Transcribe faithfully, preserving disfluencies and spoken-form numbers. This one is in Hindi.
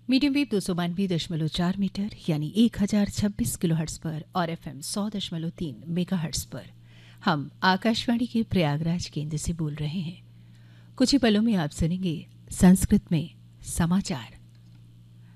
मीडियम वेव दो सौ बानवे दशमलव चार मीटर यानी एक हजार छब्बीस किलो हर्ट्स पर और एफएम सौ दशमलव तीन मेगा हर्ट्स पर हम आकाशवाणी के प्रयागराज केंद्र से बोल रहे हैं। कुछ ही पलों में आप सुनेंगे संस्कृत में समाचार।